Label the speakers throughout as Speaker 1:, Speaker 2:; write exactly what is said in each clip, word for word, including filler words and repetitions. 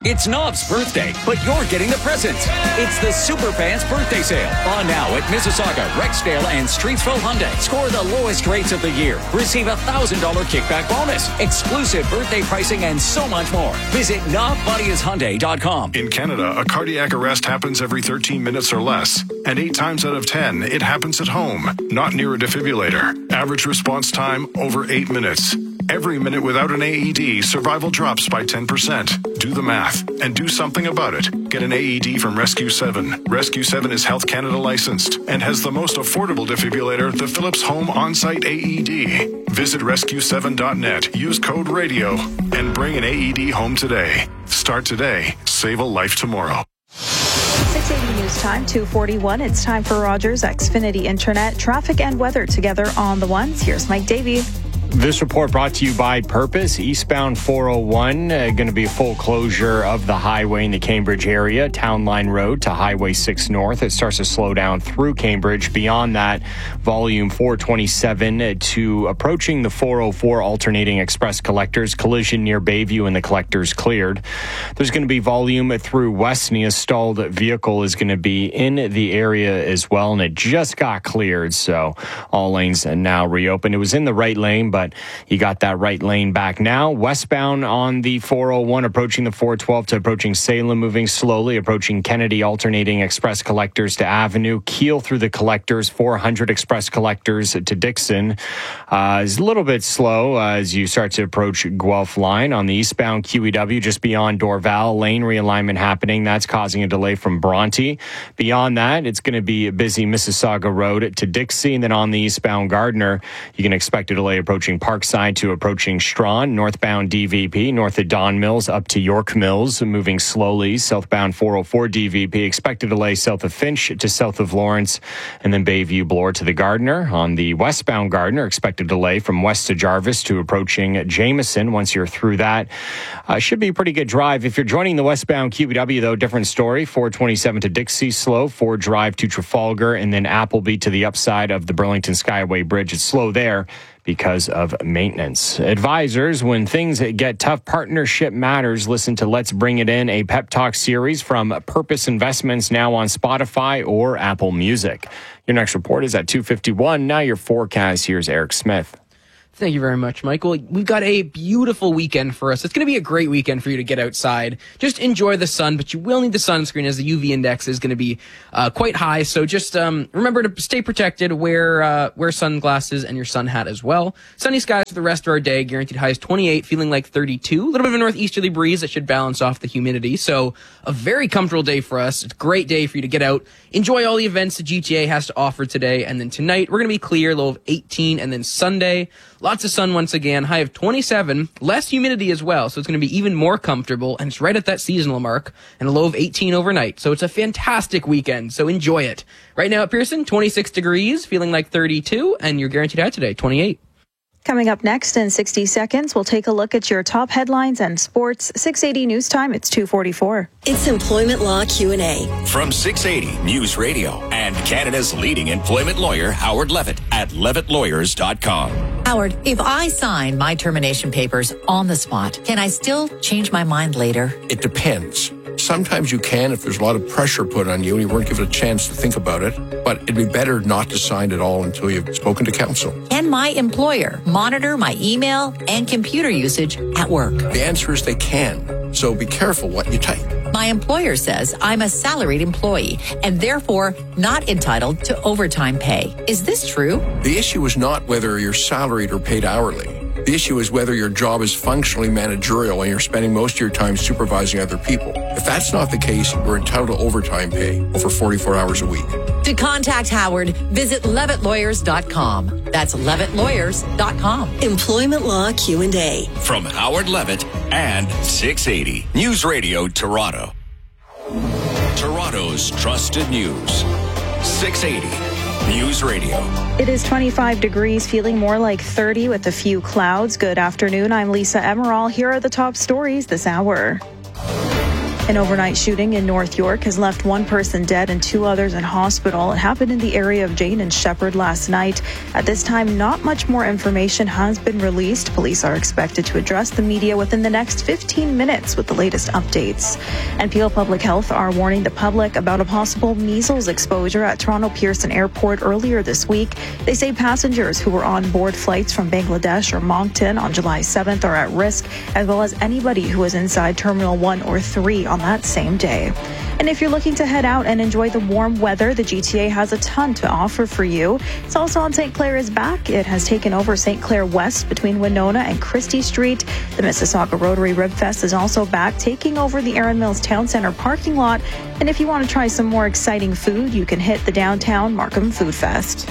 Speaker 1: It's Knob's birthday, but you're getting the presents. It's the Superfans birthday sale. On now at Mississauga, Rexdale, and Streetsville Hyundai. Score the lowest rates of the year. Receive a one thousand dollars kickback bonus. Exclusive birthday pricing and so much more. Visit knob bodies hyundai dot com.
Speaker 2: In Canada, a cardiac arrest happens every thirteen minutes or less. And eight times out of ten, it happens at home, not near a defibrillator. Average response time, over eight minutes. Every minute without an A E D, survival drops by ten percent. Do the math and do something about it. Get an A E D from Rescue seven. Rescue seven is Health Canada licensed and has the most affordable defibrillator, the Philips Home On-Site A E D. Visit rescue seven dot net, use code RADIO, and bring an A E D home today. Start today. Save a life tomorrow.
Speaker 3: six eighty News Time, two forty-one. It's time for Rogers Xfinity Internet. Traffic and weather together on the ones. Here's Mike Davey.
Speaker 4: This report brought to you by Purpose. Eastbound four oh one, uh, going to be a full closure of the highway in the Cambridge area, Town Line Road to Highway six North. It starts to slow down through Cambridge. Beyond that, volume four twenty-seven to approaching the four oh four alternating express collectors. Collision near Bayview and the collectors cleared. There's going to be volume through Westney. A stalled vehicle is going to be in the area as well, and it just got cleared, so all lanes are now reopened. It was in the right lane, but you got that right lane back now. Westbound on the four oh one, approaching the four twelve to approaching Salem, moving slowly, approaching Kennedy, alternating express collectors to Avenue. Keel through the collectors, four hundred express collectors to Dixon. Uh, is a little bit slow uh, as you start to approach Guelph line. On the eastbound Q E W, just beyond Dorval, lane realignment happening. That's causing a delay from Bronte. Beyond that, it's going to be a busy Mississauga Road to Dixie. And then on the eastbound Gardner, you can expect a delay approaching Parkside to approaching Strawn, northbound D V P, north of Don Mills up to York Mills, moving slowly. Southbound four oh four D V P, expected delay south of Finch to south of Lawrence, and then Bayview Bloor to the Gardner. On the westbound Gardner, expected delay from west to Jarvis to approaching Jameson. Once you're through that, uh, should be a pretty good drive. If you're joining the westbound Q B W, though, different story. four twenty-seven to Dixie, slow. Ford Drive to Trafalgar, and then Appleby to the upside of the Burlington Skyway Bridge. It's slow there because of maintenance. Advisors, when things get tough, partnership matters. Listen to Let's Bring It In, a pep talk series from Purpose Investments, now on Spotify or Apple Music. Your next report is at two fifty-one. Now your forecast. Here's Eric Smith.
Speaker 5: Thank you very much, Michael. We've got a beautiful weekend for us. It's going to be a great weekend for you to get outside. Just enjoy the sun, but you will need the sunscreen as the U V index is going to be uh, quite high. So just um, remember to stay protected, wear uh, wear sunglasses and your sun hat as well. Sunny skies for the rest of our day. Guaranteed highs twenty-eight, feeling like thirty-two. A little bit of a northeasterly breeze that should balance off the humidity. So a very comfortable day for us. It's a great day for you to get out. Enjoy all the events the G T A has to offer today. And then tonight, we're going to be clear, low of eighteen. And then Sunday, lots of sun once again, high of twenty-seven, less humidity as well, so it's going to be even more comfortable, and it's right at that seasonal mark, and a low of eighteen overnight. So it's a fantastic weekend, so enjoy it. Right now at Pearson, twenty-six degrees, feeling like thirty-two, and your guaranteed high today, twenty-eight.
Speaker 3: Coming up next in sixty seconds, we'll take a look at your top headlines and sports. six eighty News Time, it's two forty-four.
Speaker 6: It's Employment Law Q and A.
Speaker 1: From six eighty News Radio and Canada's leading employment lawyer, Howard Levitt, at levitt lawyers dot com.
Speaker 7: Howard, if I sign my termination papers on the spot, can I still change my mind later?
Speaker 8: It depends. Sometimes you can if there's a lot of pressure put on you and you weren't given a chance to think about it, but it'd be better not to sign it all until you've spoken to counsel.
Speaker 7: Can my employer monitor my email and computer usage at work?
Speaker 8: The answer is they can, so be careful what you type.
Speaker 7: My employer says I'm a salaried employee and therefore not entitled to overtime pay. Is this true?
Speaker 8: The issue is not whether you're salaried or paid hourly. The issue is whether your job is functionally managerial and you're spending most of your time supervising other people. If that's not the case, you're entitled to overtime pay over forty-four hours a week.
Speaker 7: To contact Howard, visit levitt lawyers dot com. That's levitt lawyers dot com.
Speaker 6: Employment Law Q and A.
Speaker 1: From Howard Levitt and six eighty News Radio Toronto. Toronto's trusted news. six eighty News Radio.
Speaker 3: It is twenty-five degrees, feeling more like thirty with a few clouds. Good afternoon. I'm Lisa Emerald. Here are the top stories this hour. An overnight shooting in North York has left one person dead and two others in hospital. It happened in the area of Jane and Shepherd last night. At this time, not much more information has been released. Police are expected to address the media within the next fifteen minutes with the latest updates. And Peel Public Health are warning the public about a possible measles exposure at Toronto Pearson Airport earlier this week. They say passengers who were on board flights from Bangladesh or Moncton on July seventh are at risk, as well as anybody who was inside Terminal one or three on that same day. And if you're looking to head out and enjoy the warm weather, the G T A has a ton to offer for you. It's also on Saint Clair is back. It has taken over Saint Clair West between Winona and Christie Street. The Mississauga Rotary Rib Fest is also back, taking over the Erin Mills Town Center parking lot. And if you want to try some more exciting food, you can hit the downtown Markham Food Fest.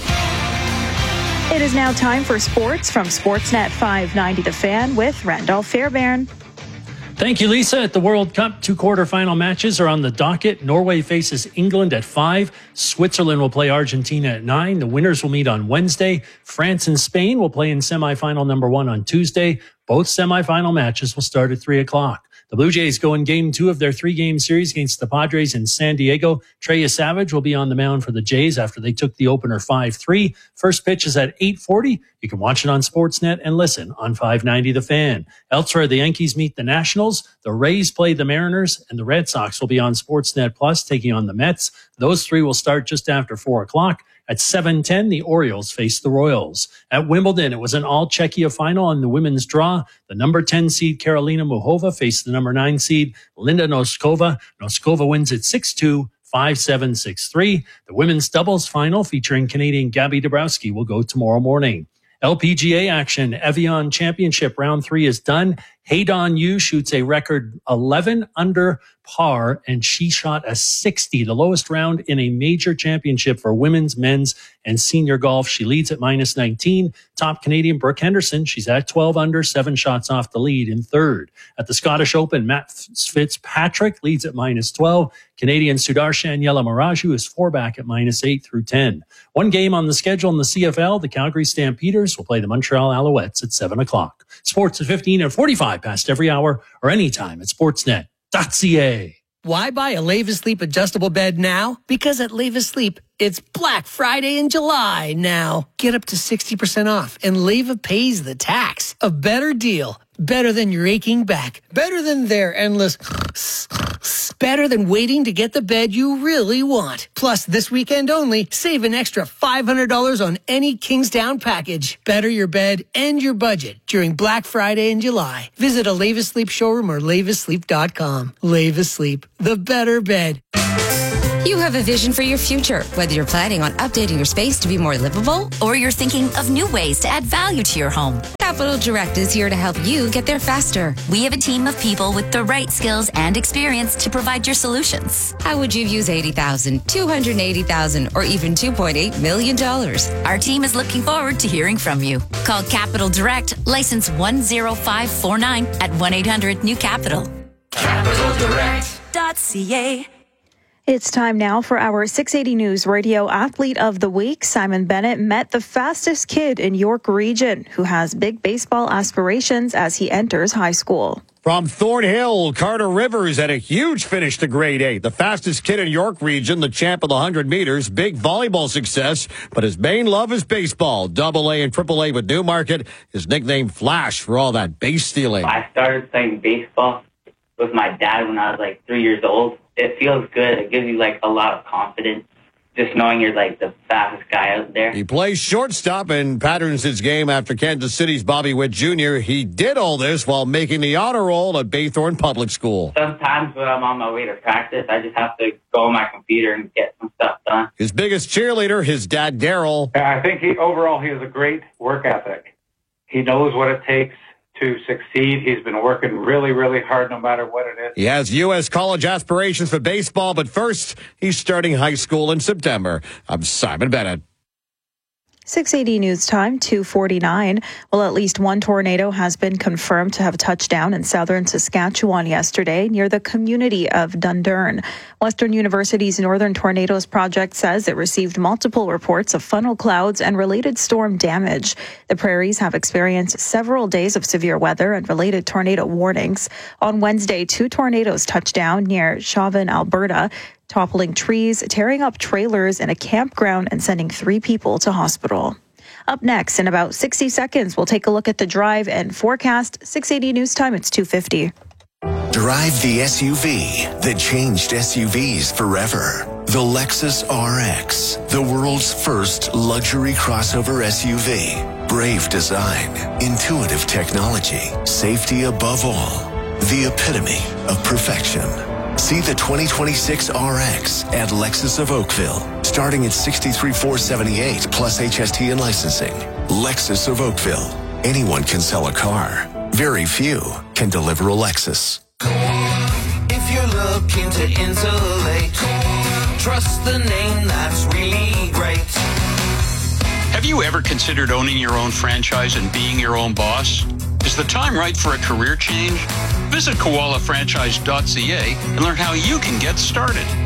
Speaker 3: It is now time for sports from Sportsnet five ninety The Fan with Randolph Fairbairn.
Speaker 9: Thank you, Lisa. At the World Cup, two quarterfinal matches are on the docket. Norway faces England at five. Switzerland will play Argentina at nine. The winners will meet on Wednesday. France and Spain will play in semifinal number one on Tuesday. Both semifinal matches will start at three o'clock. The Blue Jays go in game two of their three-game series against the Padres in San Diego. Trey Savage will be on the mound for the Jays after they took the opener five three. First pitch is at eight forty. You can watch it on Sportsnet and listen on five ninety The Fan. Elsewhere, the Yankees meet the Nationals. The Rays play the Mariners, and the Red Sox will be on Sportsnet Plus taking on the Mets. Those three will start just after four o'clock. At seven ten, the Orioles face the Royals. At Wimbledon, it was an all-Czechia final on the women's draw. The number ten seed Karolina Muchova faced the number nine seed Linda Noskova. Noskova wins at six two, five seven, six three. The women's doubles final featuring Canadian Gabby Dabrowski will go tomorrow morning. L P G A action, Evian Championship round three is done. Haydon Yu shoots a record eleven under par, and she shot a sixty, the lowest round in a major championship for women's, men's, and senior golf. She leads at minus nineteen. Top Canadian Brooke Henderson, she's at twelve under, seven shots off the lead in third. At the Scottish Open, Matt Fitzpatrick leads at minus twelve. Canadian Sudarshan Yalamaraju is four back at minus eight through ten. One game on the schedule in the C F L, the Calgary Stampeders will play the Montreal Alouettes at seven o'clock. Sports at fifteen and forty-five past every hour or anytime at sportsnet dot c a.
Speaker 10: Why buy a Levis Sleep adjustable bed now? Because at Levis Sleep, it's Black Friday in July now. Get up to sixty percent off and Leva pays the tax. A better deal. Better than your aching back. Better than their endless... Better than waiting to get the bed you really want. Plus, this weekend only, save an extra five hundred dollars on any Kingstown package. Better your bed and your budget during Black Friday in July. Visit a Levis Sleep showroom or levis sleep dot com. Levis Sleep, the better bed.
Speaker 11: You have a vision for your future, whether you're planning on updating your space to be more livable or you're thinking of new ways to add value to your home. Capital Direct is here to help you get there faster.
Speaker 12: We have a team of people with the right skills and experience to provide your solutions.
Speaker 11: How would you use eighty thousand dollars, two hundred eighty thousand dollars, or even two point eight million dollars?
Speaker 12: Our team is looking forward to hearing from you. Call Capital Direct, license one zero five four nine at one eight hundred new capital.
Speaker 13: capital direct dot c a.
Speaker 3: It's time now for our six eighty News Radio Athlete of the Week. Simon Bennett met the fastest kid in York Region, who has big baseball aspirations as he enters high school.
Speaker 14: From Thornhill, Carter Rivers had a huge finish to grade eight. The fastest kid in York Region, the champ of the one hundred meters, big volleyball success, but his main love is baseball. Double A and Triple A with Newmarket. His nickname Flash for all that base stealing.
Speaker 15: I started playing baseball with my dad when I was like three years old. It feels good. It gives you like a lot of confidence, just knowing you're like the fastest guy out there.
Speaker 14: He plays shortstop and patterns his game after Kansas City's Bobby Witt Junior He did all this while making the honor roll at Baythorn Public School.
Speaker 15: Sometimes when I'm on my way to practice, I just have to go on my computer and get some stuff done.
Speaker 14: His biggest cheerleader, his dad, Daryl.
Speaker 16: I think he overall he has a great work ethic. He knows what it takes to succeed. He's been working really, really hard no matter what it is.
Speaker 14: He has U S college aspirations for baseball, but first, he's starting high school in September. I'm Simon Bennett.
Speaker 3: six eighty News Time, two forty-nine. Well, at least one tornado has been confirmed to have touched down in southern Saskatchewan yesterday near the community of Dundurn. Western University's Northern Tornadoes Project says it received multiple reports of funnel clouds and related storm damage. The prairies have experienced several days of severe weather and related tornado warnings. On Wednesday, two tornadoes touched down near Chauvin, Alberta, toppling trees, tearing up trailers in a campground, and sending three people to hospital. Up next, in about sixty seconds, we'll take a look at the drive and forecast. six eighty News Time, it's two fifty.
Speaker 17: Drive the S U V that changed S U Vs forever. The Lexus R X, the world's first luxury crossover S U V. Brave design, intuitive technology, safety above all. The epitome of perfection. See the twenty twenty-six R X at Lexus of Oakville, starting at sixty-three thousand four hundred seventy-eight dollars plus H S T and licensing. Lexus of Oakville. Anyone can sell a car. Very few can deliver a Lexus.
Speaker 13: If you're looking to insulate, trust the name that's really great.
Speaker 18: Have you ever considered owning your own franchise and being your own boss? Is the time right for a career change? Visit koala franchise dot c a and learn how you can get started.